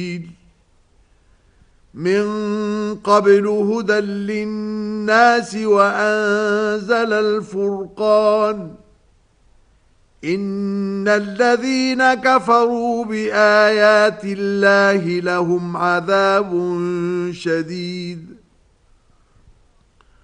من قبل هدى للناس وأنزل الفرقان إن الذين كفروا بآيات الله لهم عذاب شديد